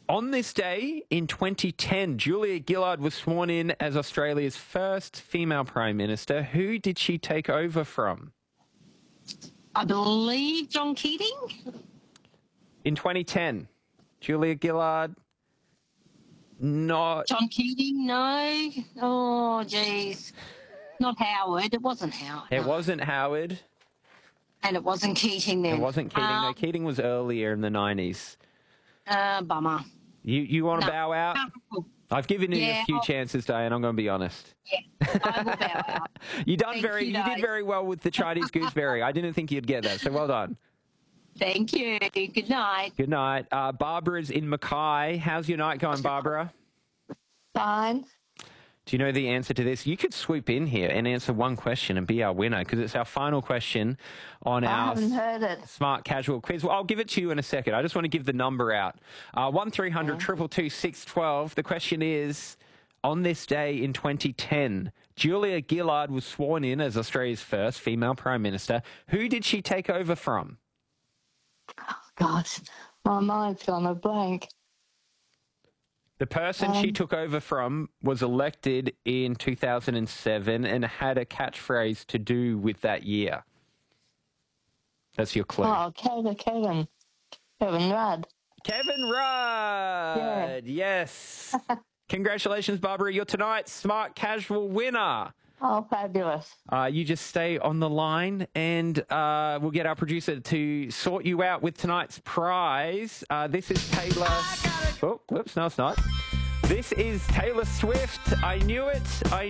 On this day in 2010, Julia Gillard was sworn in as Australia's first female Prime Minister. Who did she take over from? I believe John Keating. In 2010, Julia Gillard, not... John Keating, no. Oh, geez. Not Howard. It wasn't Howard. It wasn't Howard. And it wasn't Keating then. It wasn't Keating. No, Keating was earlier in the 90s. Bummer. You want to bow out? No. I've given you a few chances, Diane. I'm going to be honest. Yeah, I will bow out. You did very well with the Chinese gooseberry. I didn't think you'd get that, so well done. Thank you. Good night. Good night. Barbara's in Mackay. How's your night going, Barbara? Fine. Do you know the answer to this? You could swoop in here and answer one question and be our winner, because it's our final question on our I haven't heard it. Smart Casual quiz. Well, I'll give it to you in a second. I just want to give the number out. 1300 222 612. The question is, on this day in 2010, Julia Gillard was sworn in as Australia's first female Prime Minister. Who did she take over from? Oh, gosh. My mind's gone a blank. The person she took over from was elected in 2007 and had a catchphrase to do with that year. That's your clue. Oh, Kevin Rudd. Kevin Rudd. Yes. Congratulations, Barbara. You're tonight's Smart Casual winner. Oh, fabulous. You just stay on the line and we'll get our producer to sort you out with tonight's prize. This is Taylor... Oh, whoops, no, it's not. This is Taylor Swift. I knew it.